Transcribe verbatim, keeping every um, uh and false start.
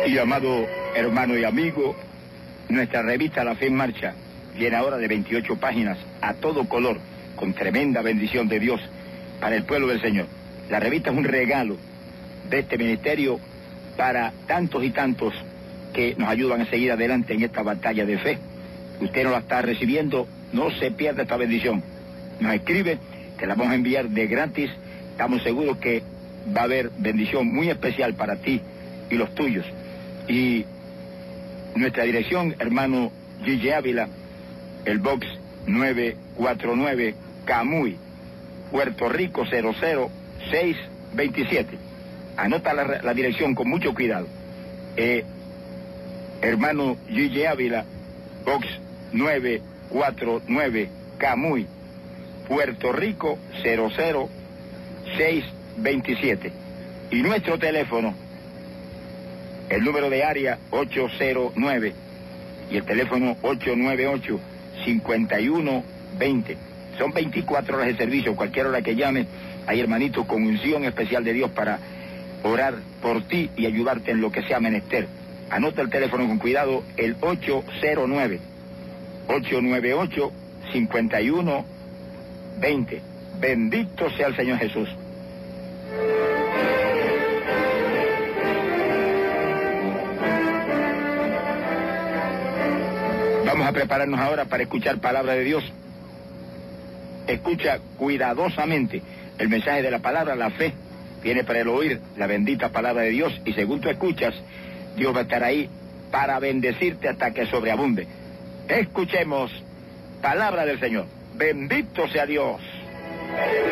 Y amado hermano y amigo, nuestra revista La Fe en Marcha viene ahora de veintiocho páginas a todo color, con tremenda bendición de Dios para el pueblo del Señor. La revista es un regalo de este ministerio para tantos y tantos que nos ayudan a seguir adelante en esta batalla de fe. Usted no la está recibiendo, no se pierda esta bendición. Nos escribe, te la vamos a enviar de gratis. Estamos seguros que va a haber bendición muy especial para ti y los tuyos. Y nuestra dirección, hermano Gille Ávila, el box nueve cuatro nueve, Camuy, Puerto Rico cero cero seis veintisiete. Anota la, la dirección con mucho cuidado. Eh, hermano Gille Ávila, box nueve cuatro nueve, Camuy, Puerto Rico cero cero seis veintisiete. Y nuestro teléfono, el número de área ocho cero nueve y el teléfono ocho nueve ocho, cinco uno dos cero. Son veinticuatro horas de servicio, cualquier hora que llame, hay hermanitos con unción especial de Dios para orar por ti y ayudarte en lo que sea menester. Anota el teléfono con cuidado, el ocho cero nueve, ocho nueve ocho, cinco uno dos cero. Bendito sea el Señor Jesús. Vamos a prepararnos ahora para escuchar palabra de Dios. Escucha cuidadosamente el mensaje de la palabra. La fe viene para el oír la bendita palabra de Dios, y según tú escuchas, Dios va a estar ahí para bendecirte hasta que sobreabunde. Escuchemos palabra del Señor. Bendito sea Dios.